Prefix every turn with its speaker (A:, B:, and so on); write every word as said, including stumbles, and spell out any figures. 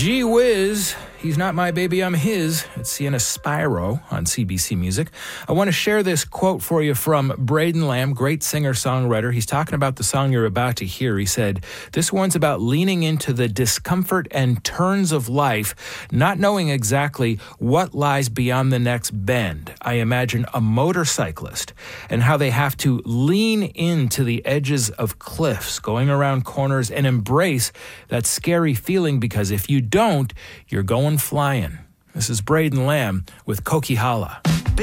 A: Gee whiz, he's not my baby, I'm his. It's Sienna Spyro on C B C Music. I want to share this quote for you from Braden Lamb, great singer-songwriter. He's talking about the song you're about to hear. He said, this one's about leaning into the discomfort and turns of life, not knowing exactly what lies beyond the next bend. I imagine a motorcyclist and how they have to lean into the edges of cliffs, going around corners, and embrace that scary feeling, because if you don't, you're going flying. This is Braden Lamb with Coquihalla.